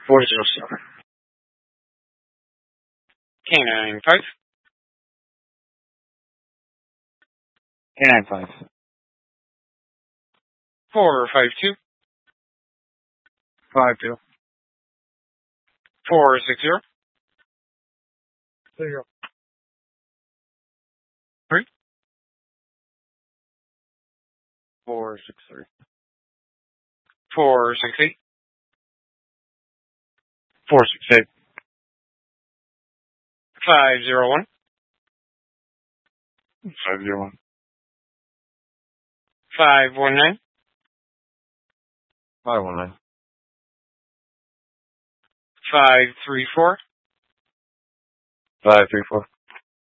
407. Canine 5. Canine 5. 452. 52. 460. 0. 3. 463. 468. 468. 501. 501. 519. 519. 534. 534.